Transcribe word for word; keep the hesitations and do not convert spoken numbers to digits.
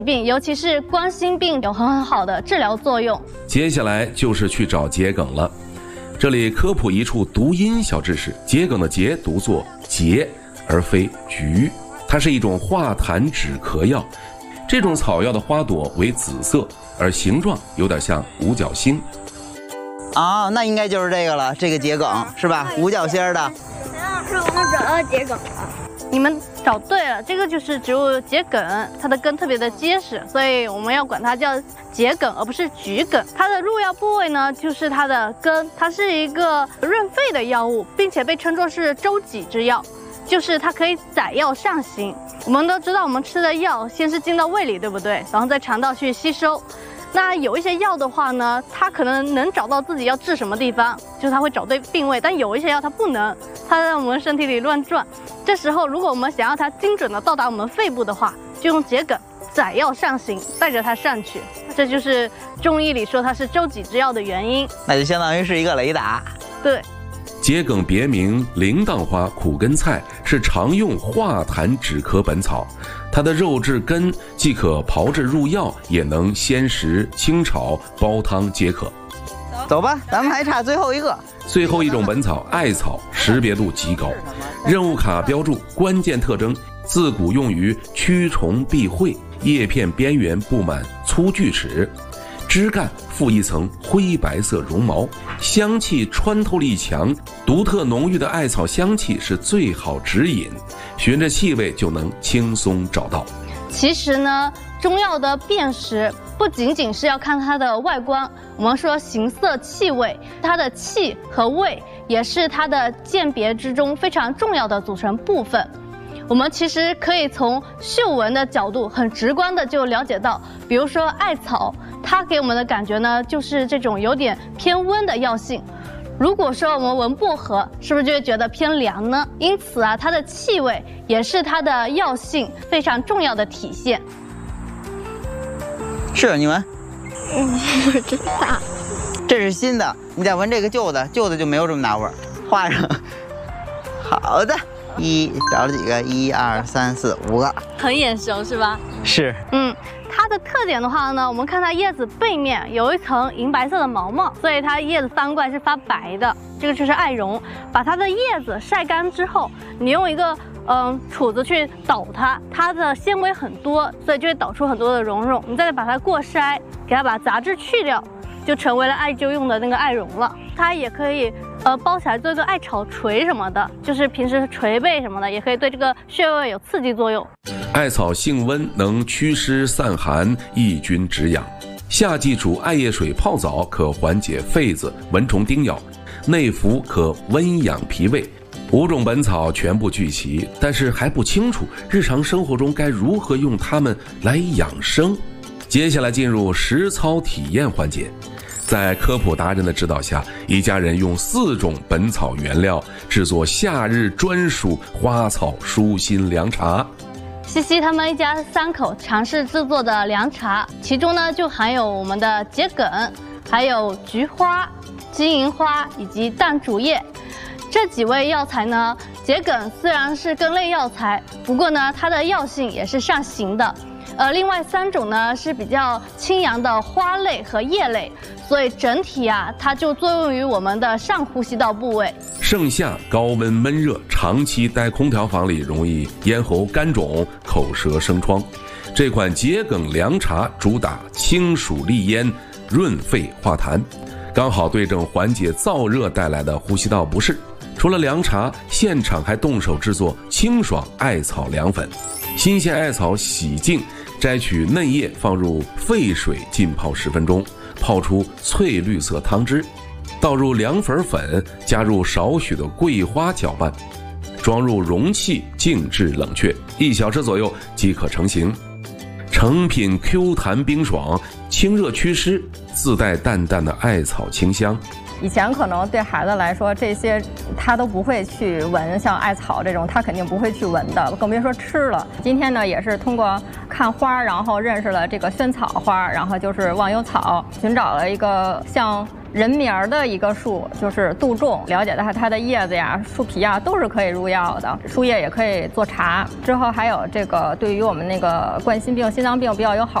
病，尤其是冠心病有很好的治疗作用。 接下来就是去找桔梗了。这里科普一处读音小知识，桔梗的桔读作桔而非桔，它是一种化痰止咳药。这种草药的花朵为紫色，而形状有点像五角星。 啊，那应该就是这个了，这个桔梗是吧？五角星的。 是我们找到桔梗了。 你们找对了，这个就是植物桔梗，它的根特别的结实，所以我们要管它叫桔梗，而不是桔梗。它的入药部位呢，就是它的根，它是一个润肺的药物，并且被称作是周己之药，就是它可以载药上行。我们都知道，我们吃的药先是进到胃里，对不对？然后在肠道去吸收。那有一些药的话呢，它可能能找到自己要治什么地方，就是它会找对病位，但有一些药它不能，它在我们身体里乱转。这时候，如果我们想要它精准的到达我们肺部的话，就用桔梗载药上行，带着它上去。这就是中医里说它是周己之药的原因。 那就相当于是一个雷达。 对。 桔梗别名铃铛花苦根菜，是常用化痰止咳本草。它的肉质根既可炮制入药，也能鲜食、清炒、煲汤皆可。 走吧，咱们还差最后一个。 最后一种本草艾草，识别度极高。任务卡标注关键特征：自古用于驱虫避秽，叶片边缘布满粗锯齿，枝干附一层灰白色绒毛，香气穿透力强，独特浓郁的艾草香气是最好指引，循着气味就能轻松找到。 其实呢，中药的辨识不仅仅是要看它的外观，我们说形色气味，它的气和味也是它的鉴别之中非常重要的组成部分。我们其实可以从嗅闻的角度很直观的就了解到，比如说艾草，它给我们的感觉呢就是这种有点偏温的药性。如果说我们闻薄荷，是不是就会觉得偏凉呢？因此啊，它的气味也是它的药性非常重要的体现。 是你闻， 嗯，真大。 这是新的，你再闻这个旧的，旧的就没有这么大味儿。画上，好的。一找了几个？一二三四五个， 很眼熟是吧？ 是。 嗯，它的特点的话呢，我们看它叶子背面有一层银白色的毛毛，所以它叶子翻过来是发白的，这个就是艾绒。把它的叶子晒干之后，你用一个嗯杵子去捣它，它的纤维很多，所以就会捣出很多的绒绒。你再把它过筛，给它把杂质去掉，就成为了艾灸用的那个艾绒了。它也可以呃包起来做一个艾草锤什么的，就是平时捶背什么的，也可以对这个穴位有刺激作用。 艾草性温，能祛湿散寒，抑菌止痒。夏季煮艾叶水泡澡，可缓解痱子、蚊虫叮咬；内服可温养脾胃。五种本草全部聚齐，但是还不清楚日常生活中该如何用它们来养生。接下来进入实操体验环节。在科普达人的指导下，一家人用四种本草原料制作夏日专属花草舒心凉茶。 西西他们一家三口尝试制作的凉茶，其中呢就含有我们的桔梗，还有菊花、金银花以及淡竹叶。这几味药材呢，桔梗虽然是根类药材，不过呢它的药性也是上行的。呃，另外三种呢是比较清阳的花类和叶类，所以整体啊，它就作用于我们的上呼吸道部位。 盛夏高温闷热，长期待空调房里容易咽喉干肿、口舌生疮。这款桔梗凉茶主打清暑利咽、润肺化痰，刚好对症缓解燥热带来的呼吸道不适。除了凉茶，现场还动手制作清爽艾草凉粉。新鲜艾草洗净，摘取嫩叶，放入沸水浸泡十分钟，泡出翠绿色汤汁，倒入凉粉粉，加入少许的桂花搅拌，装入容器静置冷却，一小时左右即可成型。成品 Q 弹冰爽，清热祛湿，自带淡淡的艾草清香。 以前可能对孩子来说，这些他都不会去闻，像艾草这种，他肯定不会去闻的，更别说吃了。今天呢，也是通过看花，然后认识了这个萱草花，然后就是忘忧草，寻找了一个像人名儿的一个树，就是杜仲，了解到它的叶子呀、树皮呀都是可以入药的，树叶也可以做茶。之后还有这个对于我们那个冠心病、心脏病比较有好。